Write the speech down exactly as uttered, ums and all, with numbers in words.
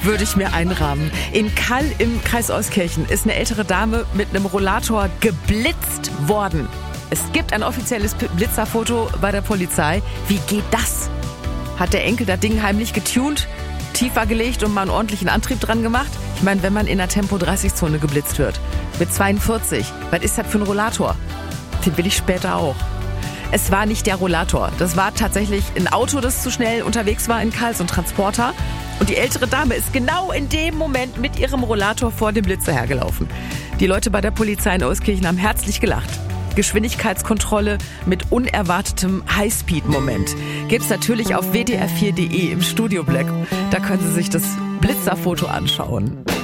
würde ich mir einrahmen. In Kall im Kreis Euskirchen ist eine ältere Dame mit einem Rollator geblitzt worden. Es gibt ein offizielles Blitzerfoto bei der Polizei. Wie geht das? Hat der Enkel das Ding heimlich getunt, tiefer gelegt und mal einen ordentlichen Antrieb dran gemacht? Ich meine, wenn man in der Tempo dreißig Zone geblitzt wird, mit zweiundvierzig, was ist das für ein Rollator? Den will ich später auch. Es war nicht der Rollator. Das war tatsächlich ein Auto, das zu schnell unterwegs war in Kall, so ein Transporter. Und die ältere Dame ist genau in dem Moment mit ihrem Rollator vor dem Blitzer hergelaufen. Die Leute bei der Polizei in Euskirchen haben herzlich gelacht. Geschwindigkeitskontrolle mit unerwartetem Highspeed-Moment gibt's natürlich auf w d r vier punkt d e im Studio Black. Da können Sie sich das Blitzerfoto anschauen.